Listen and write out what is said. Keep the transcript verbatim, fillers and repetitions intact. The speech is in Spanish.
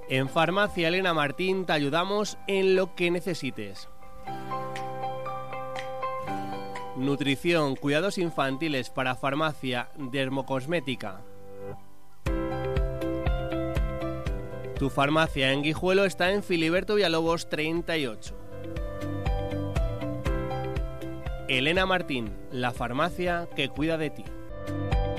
En Farmacia Elena Martín te ayudamos en lo que necesites. Nutrición, cuidados infantiles para farmacia, dermocosmética. Tu farmacia en Guijuelo está en Filiberto Villalobos treinta y ocho. Elena Martín, la farmacia que cuida de ti.